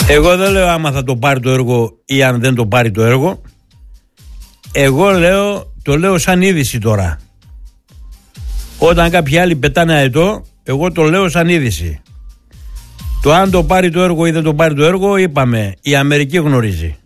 Εγώ δεν λέω άμα θα το πάρει το έργο ή αν δεν το πάρει το έργο. Εγώ το λέω σαν είδηση τώρα. Όταν κάποιοι άλλοι πετάνε αετό, εγώ το λέω σαν είδηση. Το αν το πάρει το έργο ή δεν το πάρει το έργο, είπαμε, η Αμερική γνωρίζει.